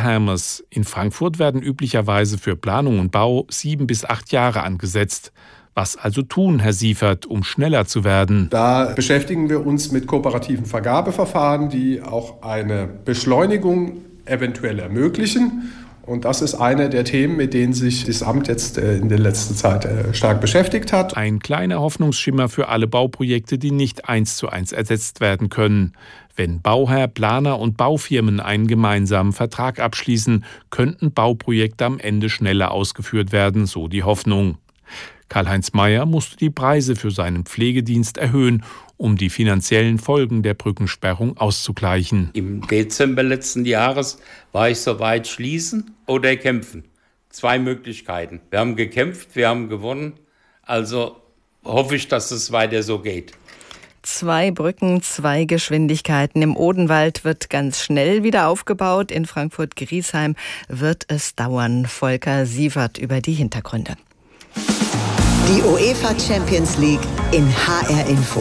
Hermes. In Frankfurt werden üblicherweise für Planung und Bau 7 bis 8 Jahre angesetzt. Was also tun, Herr Siefert, um schneller zu werden? Da beschäftigen wir uns mit kooperativen Vergabeverfahren, die auch eine Beschleunigung eventuell ermöglichen. Und das ist eine der Themen, mit denen sich das Amt jetzt in der letzten Zeit stark beschäftigt hat. Ein kleiner Hoffnungsschimmer für alle Bauprojekte, die nicht 1:1 ersetzt werden können. Wenn Bauherr, Planer und Baufirmen einen gemeinsamen Vertrag abschließen, könnten Bauprojekte am Ende schneller ausgeführt werden, so die Hoffnung. Karl-Heinz Mayer musste die Preise für seinen Pflegedienst erhöhen, um die finanziellen Folgen der Brückensperrung auszugleichen. Im Dezember letzten Jahres war ich soweit, schließen oder kämpfen. 2 Möglichkeiten. Wir haben gekämpft, wir haben gewonnen. Also hoffe ich, dass es weiter so geht. 2 Brücken, 2 Geschwindigkeiten. Im Odenwald wird ganz schnell wieder aufgebaut. In Frankfurt-Griesheim wird es dauern. Volker Sievert über die Hintergründe. Die UEFA Champions League in HR Info.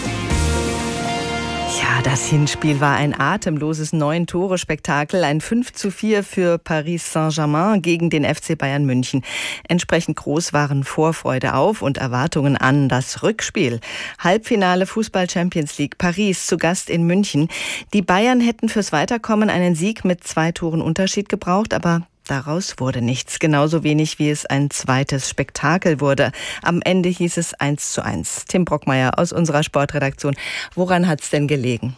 Ja, das Hinspiel war ein atemloses 9-Tore-Spektakel, ein 5:4 für Paris Saint-Germain gegen den FC Bayern München. Entsprechend groß waren Vorfreude auf und Erwartungen an das Rückspiel. Halbfinale Fußball Champions League, Paris zu Gast in München. Die Bayern hätten fürs Weiterkommen einen Sieg mit 2 Toren Unterschied gebraucht, aber daraus wurde nichts, genauso wenig wie es ein zweites Spektakel wurde. Am Ende hieß es 1:1. Tim Brockmeier aus unserer Sportredaktion. Woran hat's denn gelegen?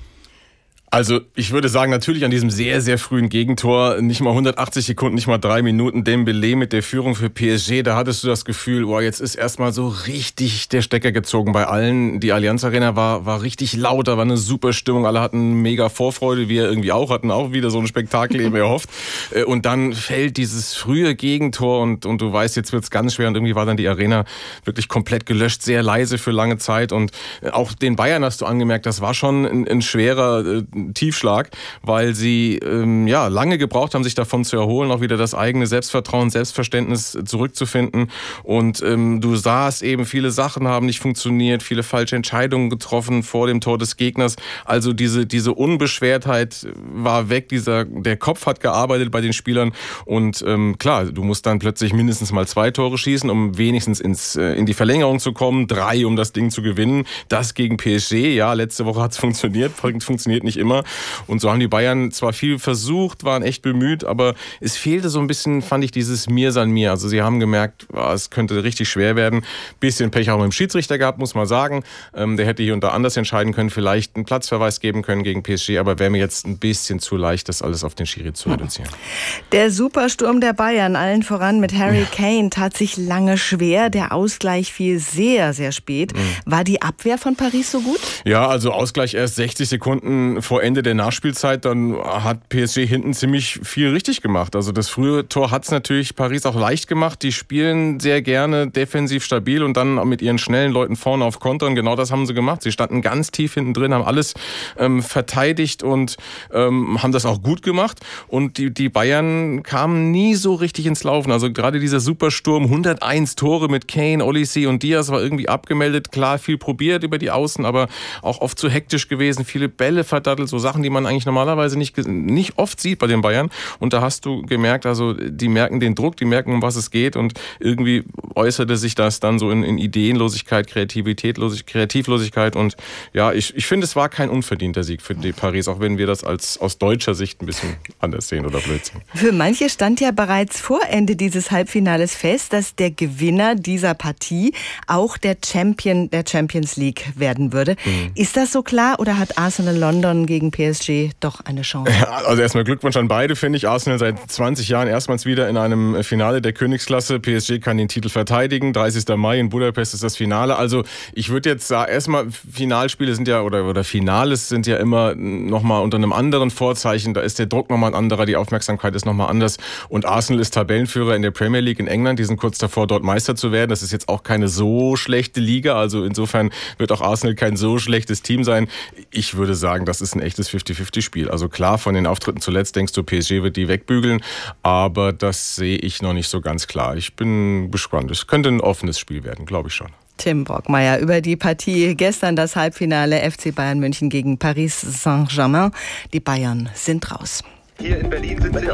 Also ich würde sagen, natürlich an diesem sehr, sehr frühen Gegentor, nicht mal 180 Sekunden, nicht mal 3 Minuten, Dembélé mit der Führung für PSG, da hattest du das Gefühl, wow, jetzt ist erstmal so richtig der Stecker gezogen bei allen. Die Allianz Arena war richtig laut, da war eine super Stimmung, alle hatten mega Vorfreude, wir irgendwie auch, hatten auch wieder so ein Spektakel eben erhofft. Und dann fällt dieses frühe Gegentor und du weißt, jetzt wird's ganz schwer und irgendwie war dann die Arena wirklich komplett gelöscht, sehr leise für lange Zeit und auch den Bayern hast du angemerkt, das war schon ein schwerer Tiefschlag, weil sie lange gebraucht haben, sich davon zu erholen, auch wieder das eigene Selbstvertrauen, Selbstverständnis zurückzufinden. Und du sahst eben, viele Sachen haben nicht funktioniert, viele falsche Entscheidungen getroffen vor dem Tor des Gegners. Also diese Unbeschwertheit war weg, der Kopf hat gearbeitet bei den Spielern und klar, du musst dann plötzlich mindestens mal 2 Tore schießen, um wenigstens in die Verlängerung zu kommen, 3, um das Ding zu gewinnen. Das gegen PSG, ja, letzte Woche hat es funktioniert, funktioniert nicht immer. Und so haben die Bayern zwar viel versucht, waren echt bemüht, aber es fehlte so ein bisschen, fand ich, dieses Mir san mir. Also sie haben gemerkt, es könnte richtig schwer werden. Bisschen Pech auch mit dem Schiedsrichter gehabt, muss man sagen. Der hätte hier und da anders entscheiden können, vielleicht einen Platzverweis geben können gegen PSG, aber wäre mir jetzt ein bisschen zu leicht, das alles auf den Schiri zu reduzieren. Der Supersturm der Bayern, allen voran mit Harry Kane, tat sich lange schwer. Der Ausgleich fiel sehr, sehr spät. War die Abwehr von Paris so gut? Ja, also Ausgleich erst 60 Sekunden vor Ende der Nachspielzeit, dann hat PSG hinten ziemlich viel richtig gemacht. Also das frühe Tor hat es natürlich Paris auch leicht gemacht. Die spielen sehr gerne defensiv stabil und dann mit ihren schnellen Leuten vorne auf Kontern. Genau das haben sie gemacht. Sie standen ganz tief hinten drin, haben alles verteidigt und haben das auch gut gemacht. Und die Bayern kamen nie so richtig ins Laufen. Also gerade dieser Supersturm, 101 Tore mit Kane, Olise und Diaz war irgendwie abgemeldet. Klar, viel probiert über die Außen, aber auch oft zu hektisch gewesen. Viele Bälle verdattelt, so Sachen, die man eigentlich normalerweise nicht oft sieht bei den Bayern. Und da hast du gemerkt, also die merken den Druck, die merken, um was es geht. Und irgendwie äußerte sich das dann so in Ideenlosigkeit, Kreativlosigkeit. Und ja, ich finde, es war kein unverdienter Sieg für die Paris, auch wenn wir das aus deutscher Sicht ein bisschen anders sehen oder blöd sehen. Für manche stand ja bereits vor Ende dieses Halbfinales fest, dass der Gewinner dieser Partie auch der Champion der Champions League werden würde. Ist das so klar oder hat Arsenal London gegen PSG doch eine Chance? Ja, also erstmal Glückwunsch an beide, finde ich. Arsenal seit 20 Jahren erstmals wieder in einem Finale der Königsklasse. PSG kann den Titel verteidigen. 30. Mai in Budapest ist das Finale. Also ich würde jetzt sagen, erstmal Finalspiele sind ja oder Finales sind ja immer nochmal unter einem anderen Vorzeichen. Da ist der Druck nochmal ein anderer, die Aufmerksamkeit ist nochmal anders. Und Arsenal ist Tabellenführer in der Premier League in England. Die sind kurz davor, dort Meister zu werden. Das ist jetzt auch keine so schlechte Liga. Also insofern wird auch Arsenal kein so schlechtes Team sein. Ich würde sagen, das ist ein echtes 50-50-Spiel. Also klar, von den Auftritten zuletzt denkst du, PSG wird die wegbügeln, aber das sehe ich noch nicht so ganz klar. Ich bin gespannt. Es könnte ein offenes Spiel werden, glaube ich schon. Tim Brockmeier über die Partie. Gestern das Halbfinale FC Bayern München gegen Paris Saint-Germain. Die Bayern sind raus. Hier in Berlin sind sie